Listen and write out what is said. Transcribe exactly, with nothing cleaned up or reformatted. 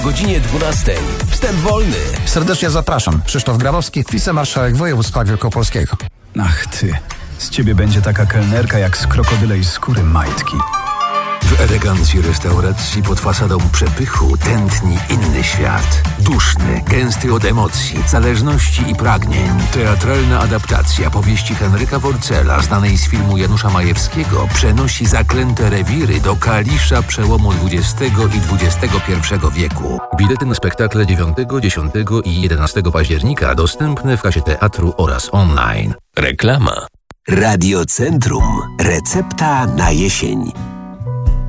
godzinie dwunastej. Wstęp wolny. Serdecznie zapraszam. Krzysztof Grabowski, wicemarszałek województwa wielkopolskiego. Ach ty, z ciebie będzie taka kelnerka jak z krokodylej skóry majtki. W elegancji restauracji pod fasadą przepychu tętni inny świat. Duszny, gęsty od emocji, zależności i pragnień. Teatralna adaptacja powieści Henryka Worcela, znanej z filmu Janusza Majewskiego, przenosi zaklęte rewiry do Kalisza przełomu dwudziestego i dwudziestego pierwszego wieku. Bilety na spektakle dziewiątego, dziesiątego i jedenastego października dostępne w kasie teatru oraz online. Reklama. Radio Centrum. Recepta na jesień.